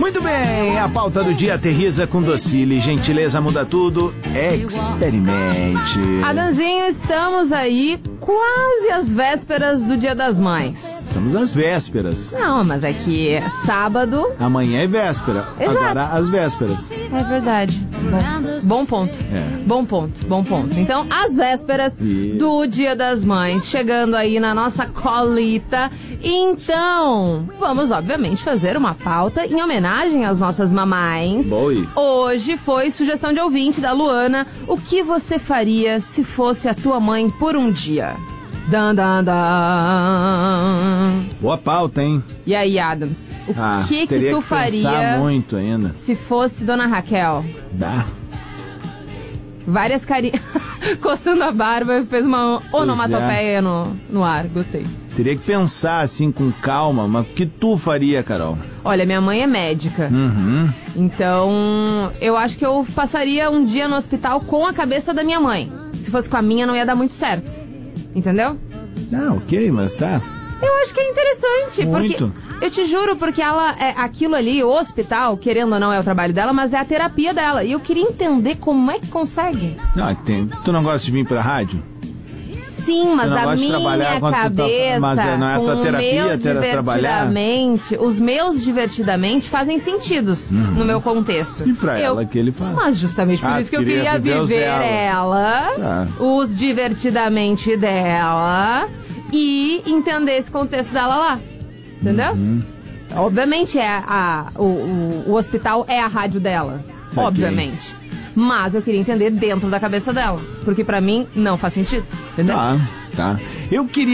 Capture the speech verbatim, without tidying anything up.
Muito bem, a pauta do dia aterriza com Docile. Gentileza muda tudo, experimente. Adanzinho, estamos aí quase às vésperas do Dia das Mães. Estamos às vésperas. Não, mas é que sábado... Amanhã é véspera. Exato. Agora às vésperas. É verdade. Bom, bom ponto. É. Bom ponto, bom ponto. Então, às vésperas E... do Dia das Mães, chegando aí na nossa colita. Então, vamos obviamente fazer uma pauta em homenagem às nossas mamães. Boi. Hoje foi sugestão de ouvinte da Luana. O que você faria se fosse a tua mãe por um dia? Dan, dan, dan. Boa pauta, hein? E aí, Adams, o Ah, que que teria tu que pensar faria muito ainda. se fosse Dona Raquel? Dá. Várias carinhas. Coçando a barba e fez uma onomatopeia no, no ar. Gostei. Teria que pensar assim com calma, mas o que tu faria, Carol? Olha, minha mãe é médica. Uhum. Então, eu acho que eu passaria um dia no hospital com a cabeça da minha mãe. Se fosse com a minha, não ia dar muito certo. Entendeu? Ah, ok, mas tá. Eu acho que é interessante, Muito. porque eu te juro, porque ela é aquilo ali, o hospital, querendo ou não, é o trabalho dela, mas é a terapia dela. E eu queria entender como é que consegue. Não, tem, tu não gosta de vir pra rádio? Sim, mas Tu não a gosta de trabalhar minha quando tu tá- cabeça, mas é- não é a com tua o terapia, meu ter- trabalhar? divertidamente, os meus divertidamente fazem sentidos no meu contexto. E pra Eu- ela que ele faz? Mas justamente por Ah, isso que eu queria queria viver os viver dela. ela, Tá. os divertidamente dela e entender esse contexto dela lá. Entendeu? Uhum. Obviamente é a, o, o, o hospital é a rádio dela. Saquei. Obviamente. Mas eu queria entender dentro da cabeça dela. Porque pra mim não faz sentido. Entendeu? Tá, tá. Eu queria